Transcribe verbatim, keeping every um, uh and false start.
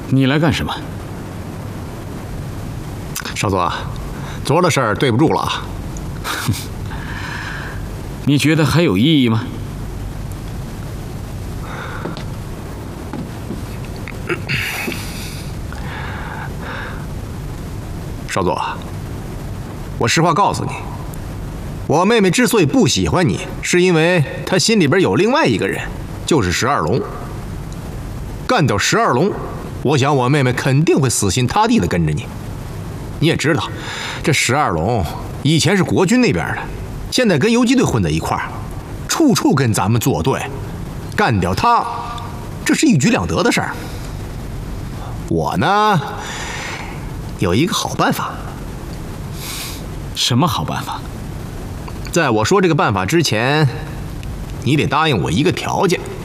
你来干什么？ 少佐，昨儿的事儿对不住了啊。 你觉得还有意义吗？ 少佐，我实话告诉你，我妹妹之所以不喜欢你，是因为她心里边有另外一个人，就是十二龙。干掉十二龙，我想我妹妹肯定会死心塌地的跟着你。你也知道，这十二龙以前是国军那边的，现在跟游击队混在一块儿，处处跟咱们作对。干掉他，这是一举两得的事儿。我呢，有一个好办法。 什么好办法？ 在我说这个办法之前，你得答应我一个条件。